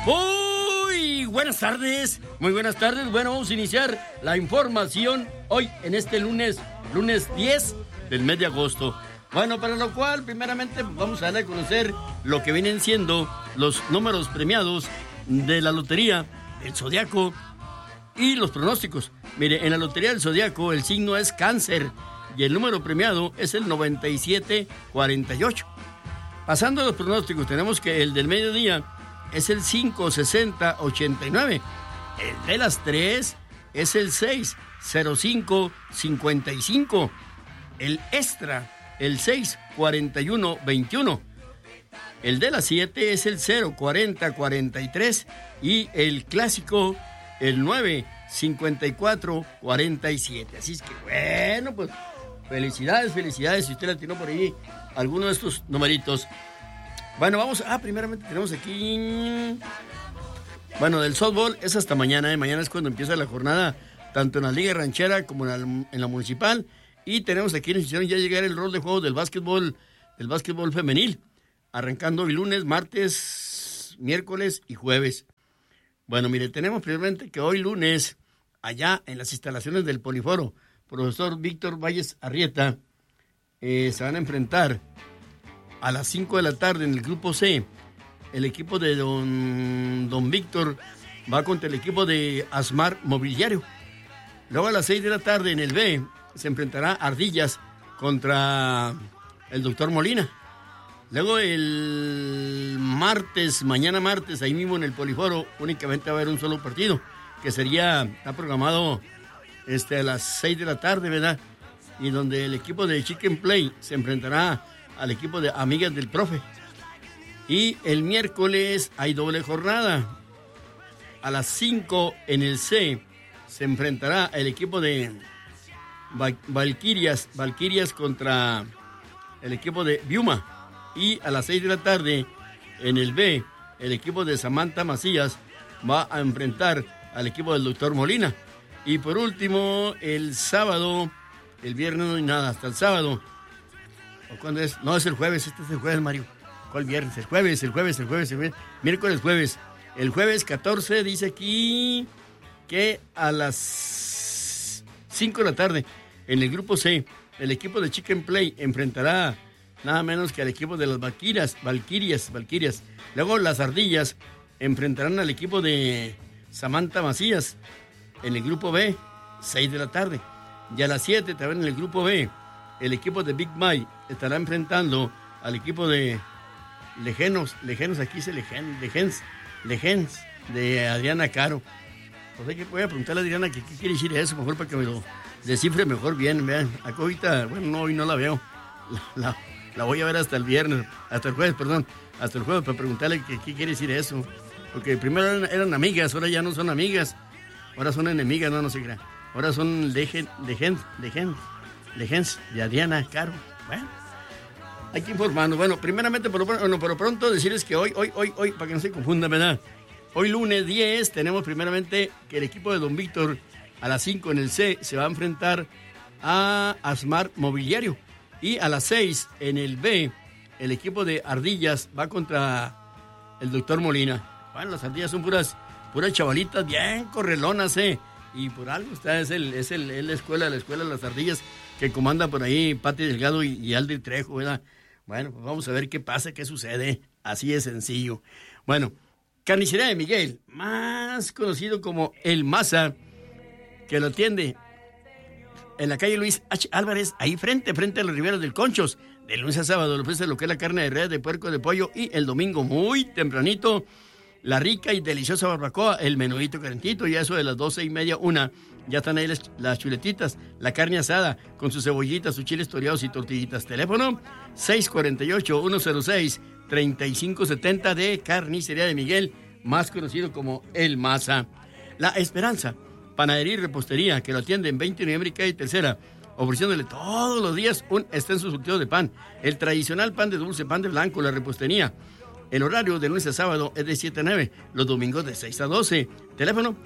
Muy buenas tardes, muy buenas tardes. Bueno, vamos a iniciar la información hoy en este lunes 10 del mes de agosto. Bueno, para lo cual, primeramente, vamos a darle a conocer lo que vienen siendo los números premiados de la lotería, el Zodiaco y los pronósticos. Mire, en la lotería del Zodiaco el signo es Cáncer y el número premiado es el 9748. Pasando a los pronósticos, tenemos que el del mediodía es el 56089. El de las 3 es el 60555. El extra, el 64121. El de las 7 es el 04043. Y el clásico, el 95447. Así es que bueno, pues felicidades. Si usted la tiró por ahí alguno de estos numeritos. Bueno, primeramente tenemos aquí, bueno, del softball es hasta mañana, mañana es cuando empieza la jornada, tanto en la Liga Ranchera como en la Municipal, y tenemos aquí en institución ya llegar el rol de juego del básquetbol femenil, arrancando hoy lunes, martes, miércoles y jueves. Bueno, mire, tenemos primeramente que hoy lunes, allá en las instalaciones del Poliforo, profesor Víctor Valles Arrieta, se van a enfrentar a las 5 de la tarde en el grupo C. El equipo de don Víctor va contra el equipo de Asmar Mobiliario. Luego a las 6 de la tarde en el B se enfrentará Ardillas contra el doctor Molina. Luego el mañana martes, ahí mismo en el Poliforo, únicamente va a haber un solo partido, que está programado a las 6 de la tarde, ¿verdad? Y donde el equipo de Chicken Play se enfrentará al equipo de Amigas del Profe. Y el miércoles hay doble jornada. A las 5 en el C se enfrentará el equipo de Valquirias contra el equipo de Viuma. Y a las 6 de la tarde en el B, el equipo de Samantha Macías va a enfrentar al equipo del doctor Molina. Y por último, el sábado, el viernes no hay nada, hasta el sábado. ¿O cuándo es? No, es el jueves, este es el jueves, Mario. ¿Cuál viernes? El jueves. Miércoles, jueves. El jueves 14 dice aquí que a las 5 de la tarde, en el grupo C, el equipo de Chicken Play enfrentará nada menos que al equipo de las Valquirias. Luego las Ardillas enfrentarán al equipo de Samantha Macías en el grupo B, 6 de la tarde. Y a las 7 también en el grupo B, el equipo de Big Mike estará enfrentando al equipo de Lejenos, aquí dice Legens, de Adriana Caro. Pues voy a preguntarle a Adriana qué quiere decir eso, mejor para que me lo descifre mejor bien, vean. Acá ahorita, bueno, no, hoy no la veo. La voy a ver hasta el jueves para preguntarle qué quiere decir eso. Porque primero eran amigas, ahora ya no son amigas, ahora son enemigas, no se crean. Ahora son Legens, de Adriana Caro. Bueno, hay que informarnos. Bueno, primeramente, por pronto decirles que hoy, para que no se confundan, ¿verdad? Hoy lunes 10 tenemos primeramente que el equipo de don Víctor a las 5 en el C se va a enfrentar a Asmar Mobiliario. Y a las 6 en el B, el equipo de Ardillas va contra el doctor Molina. Bueno, las Ardillas son puras chavalitas bien correlonas, y por algo es la escuela de las Ardillas que comanda por ahí Pati Delgado y Aldi Trejo, ¿verdad? Bueno, pues vamos a ver qué pasa, qué sucede. Así de sencillo. Bueno, Carnicería de Miguel, más conocido como El Maza, que lo atiende en la calle Luis H. Álvarez, ahí frente a los riberas del Conchos. De lunes a sábado le ofrece lo que es la carne de res, de puerco, de pollo, y el domingo muy tempranito la rica y deliciosa barbacoa, el menudito calentito, y a eso de las 12:30, 1, ya están ahí las chuletitas, la carne asada, con sus cebollitas, sus chiles toreados y tortillitas. Teléfono 648-106-3570 de Carnicería de Miguel, más conocido como El Maza. La Esperanza, panadería y repostería, que lo atiende en 20 de noviembre y calle Tercera, ofreciéndole todos los días un extenso surtido de pan, el tradicional pan de dulce, pan de blanco, la repostería. El horario de lunes a sábado es de 7 a 9, los domingos de 6 a 12. Teléfono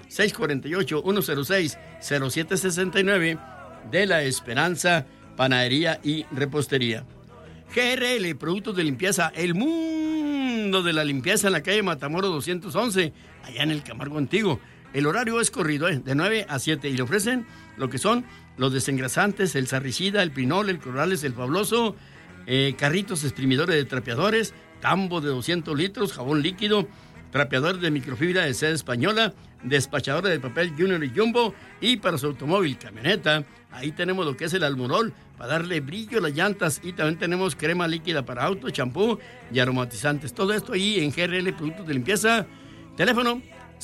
648-106-0769 de La Esperanza, panadería y repostería. GRL, productos de limpieza El Mundo Mundo de la Limpieza en la calle Matamoros 211, allá en el Camargo Antiguo. El horario es corrido, de 9 a 7, y le ofrecen lo que son los desengrasantes, el sarricida, el pinol, el corrales, el fabuloso, carritos exprimidores de trapeadores, tambo de 200 litros, jabón líquido, trapeadores de microfibra de seda española, despachadores de papel Junior y Jumbo, y para su automóvil, camioneta, ahí tenemos lo que es el almorol para darle brillo a las llantas, y también tenemos crema líquida para auto, champú y aromatizantes. Todo esto ahí en GRL Productos de Limpieza. Teléfono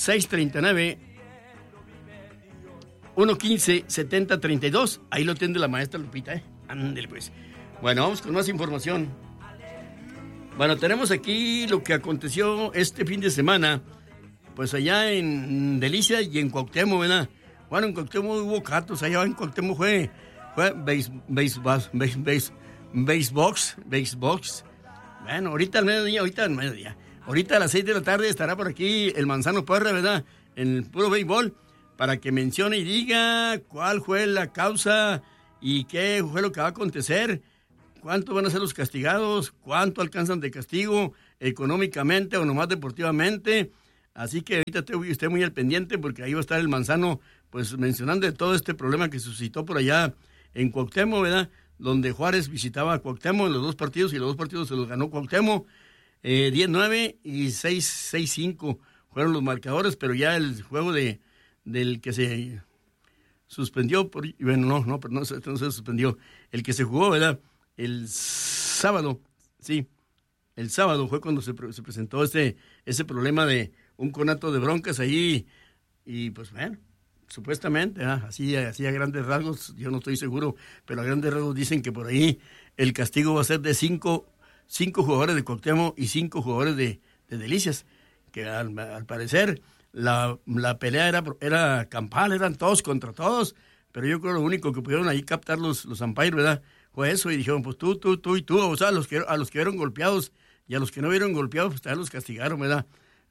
639-115-7032. Ahí lo atiende la maestra Lupita, Ándale pues. Bueno, vamos con más información. Bueno, tenemos aquí lo que aconteció este fin de semana, pues allá en Delicia y en Cuauhtémoc, ¿verdad? Bueno, en Cuauhtémoc hubo catos, allá en Cuauhtémoc fue basebox. Bueno, ahorita al mediodía. Ahorita a las 6 de la tarde estará por aquí el Manzano Porra, ¿verdad? En el puro béisbol, para que mencione y diga cuál fue la causa y qué fue lo que va a acontecer. ¿Cuánto van a ser los castigados? ¿Cuánto alcanzan de castigo económicamente o nomás deportivamente? Así que ahorita esté muy al pendiente, porque ahí va a estar el Manzano, pues mencionando de todo este problema que suscitó por allá en Cuauhtémoc, ¿verdad? Donde Juárez visitaba a Cuauhtémoc en los dos partidos, y los dos partidos se los ganó Cuauhtémoc. 10-9 y 6-5 fueron los marcadores, pero ya el juego del que se suspendió, pero no se suspendió, el que se jugó, ¿verdad? El sábado fue cuando se presentó ese problema de un conato de broncas ahí, y pues bueno, supuestamente, así a grandes rasgos, yo no estoy seguro, pero a grandes rasgos dicen que por ahí el castigo va a ser de 5 jugadores de Cuauhtémoc y 5 jugadores de Delicias, que al parecer la pelea era campal, eran todos contra todos, pero yo creo que lo único que pudieron ahí captar los umpires, ¿verdad? Fue eso, y dijeron, pues tú y tú, o sea, a los que vieron golpeados y a los que no vieron golpeados, pues también los castigaron, ¿verdad?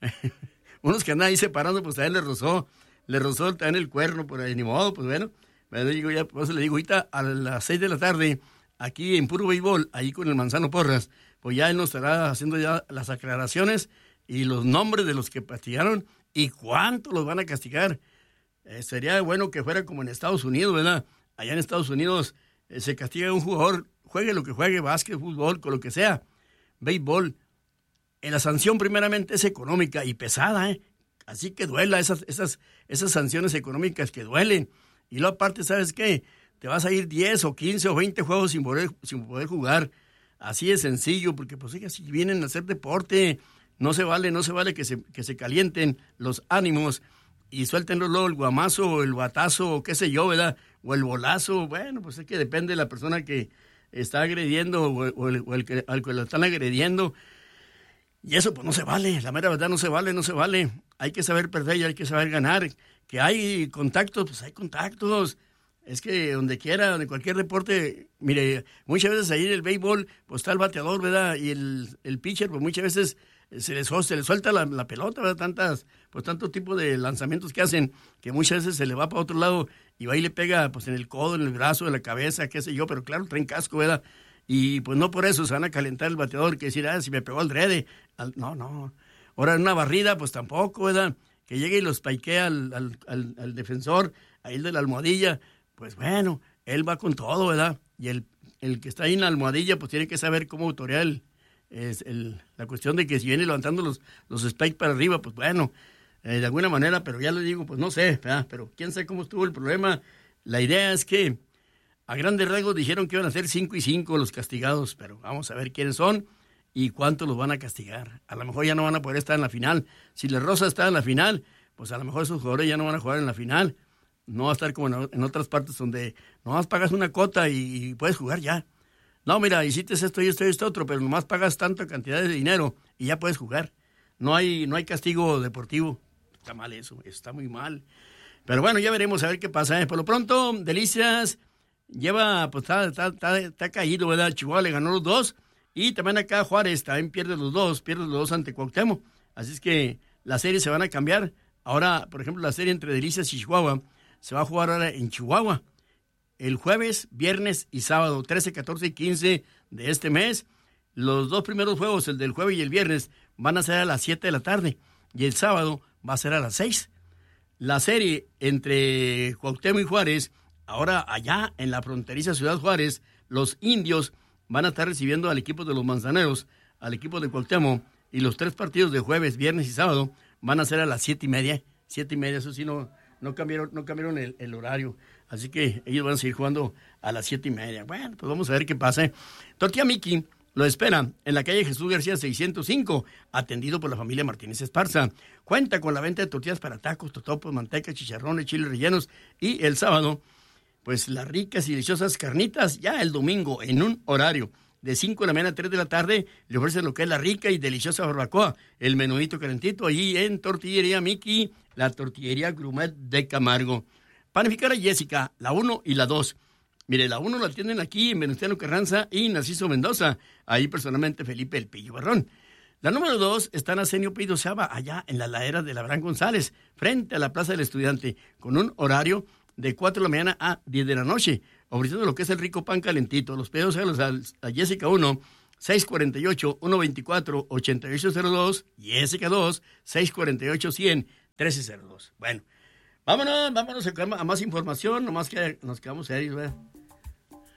Unos que andan ahí separando, pues también le rozó también el cuerno, por ahí, ni modo, pues bueno, por eso le digo, ahorita a las 6 de la tarde, aquí en puro béisbol, ahí con el Manzano Porras, pues ya él nos estará haciendo ya las aclaraciones y los nombres de los que castigaron y cuánto los van a castigar. Sería bueno que fuera como en Estados Unidos, ¿verdad? Allá en Estados Unidos se castiga a un jugador, juegue lo que juegue, básquet, fútbol, con lo que sea, béisbol. La sanción primeramente es económica y pesada, así que duela esas sanciones económicas que duelen. Y luego aparte, ¿sabes qué? Te vas a ir 10 o 15 o 20 juegos sin poder jugar. Así de sencillo, porque pues si vienen a hacer deporte, no se vale que se calienten los ánimos y suelten luego el guamazo o el batazo o qué sé yo, ¿verdad? O el bolazo. Bueno, pues es que depende de la persona que está agrediendo o al que lo están agrediendo. Y eso pues no se vale, la mera verdad no se vale. Hay que saber perder y hay que saber ganar. Que hay contactos, pues hay contactos. Es que donde quiera, en cualquier deporte, mire, muchas veces ahí en el béisbol, pues está el bateador, ¿verdad? Y el pitcher, pues muchas veces se le suelta la pelota, ¿verdad? Tanto tipo de lanzamientos que hacen, que muchas veces se le va para otro lado y va y le pega pues en el codo, en el brazo, en la cabeza, qué sé yo, pero claro, traen casco, ¿verdad? Y pues no por eso se van a calentar el bateador, que decir, si me pegó al drede. No. Ahora en una barrida, pues tampoco, ¿verdad? Que llegue y los paikea al defensor, ahí el de la almohadilla. Pues bueno, él va con todo, ¿verdad? Y el que está ahí en la almohadilla, pues tiene que saber cómo autorear la cuestión de que si viene levantando los spikes para arriba, pues bueno, de alguna manera, pero ya le digo, pues no sé, ¿verdad? Pero quién sabe cómo estuvo el problema. La idea es que a grandes rasgos dijeron que iban a ser 5 y 5 los castigados, pero vamos a ver quiénes son y cuántos los van a castigar. A lo mejor ya no van a poder estar en la final. Si la Rosa está en la final, pues a lo mejor esos jugadores ya no van a jugar en la final. No va a estar como en otras partes donde nomás pagas una cuota y puedes jugar ya. No, mira, hiciste esto y esto otro, pero nomás pagas tanta cantidad de dinero y ya puedes jugar. No hay castigo deportivo. Está mal eso, está muy mal. Pero bueno, ya veremos a ver qué pasa. Por lo pronto, Delicias lleva, pues está caído, ¿verdad? Chihuahua le ganó los 2 y también acá Juárez también pierde los dos ante Cuauhtémoc. Así es que las series se van a cambiar. Ahora, por ejemplo, la serie entre Delicias y Chihuahua se va a jugar ahora en Chihuahua el jueves, viernes y sábado, 13, 14 y 15 de este mes. Los dos primeros juegos, el del jueves y el viernes, van a ser a las 7 de la tarde y el sábado va a ser a las 6. La serie entre Cuauhtémoc y Juárez, ahora allá en la fronteriza Ciudad Juárez, los indios van a estar recibiendo al equipo de los Manzaneros, al equipo de Cuauhtémoc, y los 3 partidos de jueves, viernes y sábado van a ser a las 7:30. 7:30, eso sí, no cambiaron el horario. Así que ellos van a seguir jugando a las 7:30. Bueno, pues vamos a ver qué pasa. Tortilla Miki lo espera en la calle Jesús García 605, atendido por la familia Martínez Esparza. Cuenta con la venta de tortillas para tacos, totopos, manteca, chicharrones, chiles rellenos. Y el sábado, pues las ricas y deliciosas carnitas, ya el domingo en un horario de 5 de la mañana a 3 de la tarde, le ofrecen lo que es la rica y deliciosa barbacoa, el menudito calentito, allí en Tortillería Miki, la tortillería gourmet de Camargo. Panificadora Jessica, la 1 y la 2. Mire, la 1 la tienen aquí en Venustiano Carranza y Narciso Mendoza, ahí personalmente Felipe El Pillo Barrón. La número 2 está en Arsenio Pío Saba, allá en la ladera de Abraham González, frente a la Plaza del Estudiante, con un horario de 4 de la mañana a 10 de la noche, ofreciendo lo que es el rico pan calentito. Los pedidos a Jessica 1, 648-124-8802, Jessica 2, 648-100-1302. Bueno, vámonos a más información, nomás que nos quedamos serios, ¿verdad?